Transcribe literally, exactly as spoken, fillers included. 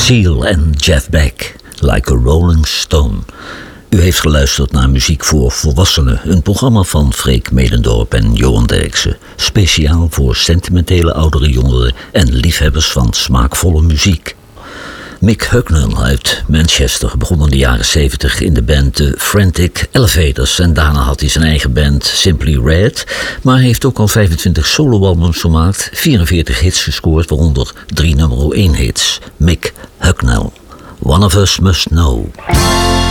Seal en Jeff Beck, Like a Rolling Stone. U heeft geluisterd naar Muziek voor Volwassenen, een programma van Freek Medendorp en Johan Derksen. Speciaal voor sentimentele oudere jongeren en liefhebbers van smaakvolle muziek. Mick Hucknall uit Manchester begon in de jaren zeventig in de band The Frantic Elevators en daarna had hij zijn eigen band Simply Red, maar heeft ook al vijfentwintig soloalbums gemaakt, vierenveertig hits gescoord, waaronder drie nummer één hits. Mick Hucknall, One of Us Must Know.